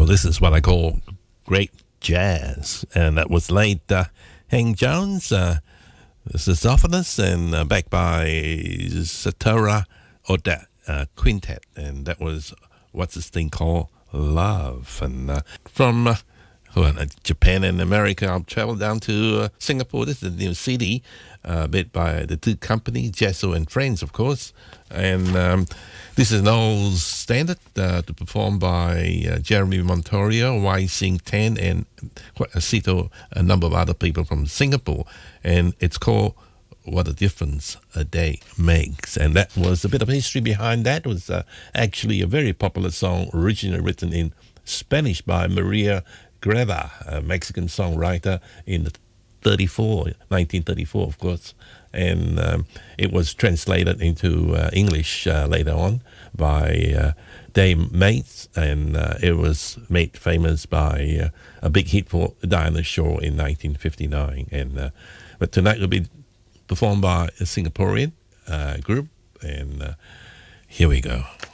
this is what I call great jazz, and that was late Hank Jones, Zophonis, and backed by Satora Odette Quintet, and that was what's this thing called Love. And from Japan and America, I'll travel down to Singapore. This is a new CD made by the two companies, Jesso and Friends, of course. And this is an old standard to perform by Jeremy Montorio, Y Sing Ten, and a number of other people from Singapore. And it's called What a Difference a Day Makes. And that was a bit of history behind that. It was actually a very popular song, originally written in Spanish by Maria Greva, a Mexican songwriter in 1934, of course. And it was translated into English later on by Dave Mates, and it was made famous by a big hit for Dinah Shore in 1959. And but tonight will be performed by a Singaporean group, and here we go.